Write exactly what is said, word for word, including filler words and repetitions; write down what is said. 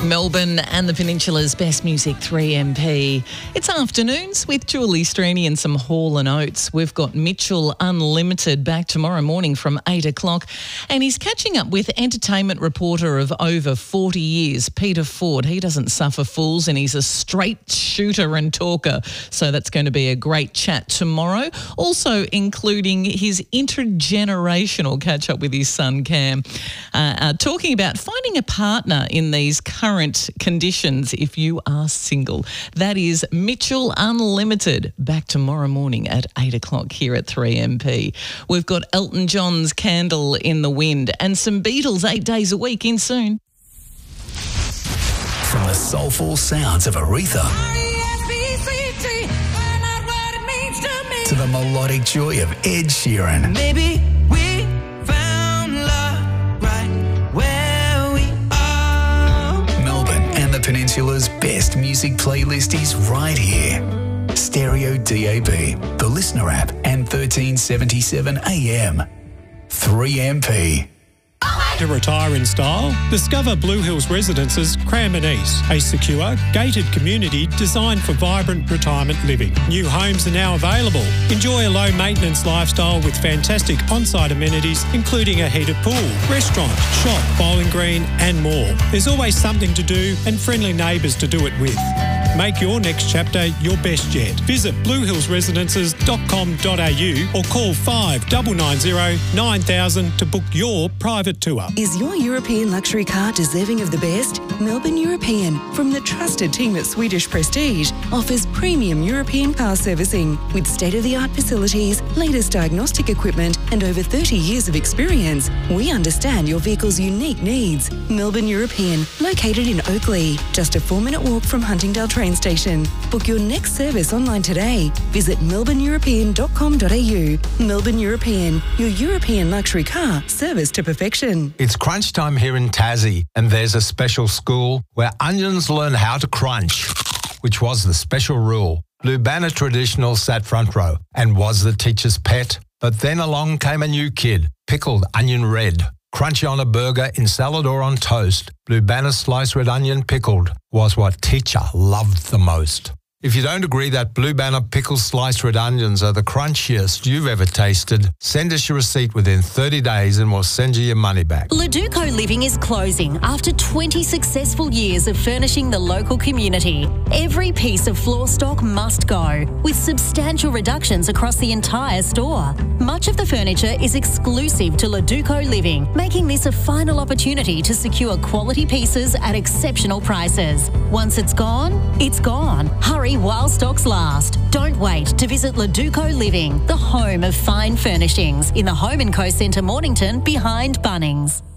Melbourne and the Peninsula's best music, three M P. It's afternoons with Julie Straney and some Hall and Oates. We've got Mitchell Unlimited back tomorrow morning from eight o'clock, and he's catching up with entertainment reporter of over forty years, Peter Ford. He doesn't suffer fools and he's a straight shooter and talker, so that's going to be a great chat tomorrow. Also including his intergenerational catch-up with his son Cam, uh, uh, talking about finding a partner in these current conditions if you are single. That is Mitchell Unlimited, back tomorrow morning at eight o'clock here at three M P. We've got Elton John's Candle in the Wind and some Beatles eight days a week in soon. From the soulful sounds of Aretha to the melodic joy of Ed Sheeran. Maybe we found love right where we are. Melbourne and the Peninsula's best music playlist is right here. Stereo D A B, the Listener app, and thirteen seventy-seven A M. three M P. To retire in style? Discover Blue Hills Residences Cranbourne East, a secure, gated community designed for vibrant retirement living. New homes are now available. Enjoy a low-maintenance lifestyle with fantastic on-site amenities, including a heated pool, restaurant, shop, bowling green, and more. There's always something to do and friendly neighbours to do it with. Make your next chapter your best yet. Visit blue hills residences dot com dot a u or call five nine nine zero nine thousand to book your private tour. Is your European luxury car deserving of the best? Melbourne European, from the trusted team at Swedish Prestige, offers premium European car servicing with state-of-the-art facilities, latest diagnostic equipment, and over thirty years of experience. We understand your vehicle's unique needs. Melbourne European, located in Oakley, just a four-minute walk from Huntingdale train station. Book your next service online today. Visit melbourne european dot com dot a u. Melbourne European, your European luxury car service to perfection. It's crunch time here in Tassie, and there's a special school where onions learn how to crunch, which was the special rule. Blue Banner Traditional sat front row and was the teacher's pet. But then along came a new kid, pickled onion red. Crunchy on a burger, in salad or on toast, Blue Banner sliced red onion pickled was what teacher loved the most. If you don't agree that Blue Banner pickled sliced red onions are the crunchiest you've ever tasted, send us your receipt within thirty days and we'll send you your money back. Leduco Living is closing after twenty successful years of furnishing the local community. Every piece of floor stock must go, with substantial reductions across the entire store. Much of the furniture is exclusive to Leduco Living, making this a final opportunity to secure quality pieces at exceptional prices. Once it's gone, it's gone. Hurry while stocks last. Don't wait to visit Leduco Living, the home of fine furnishings, in the Home and Co Centre Mornington behind Bunnings.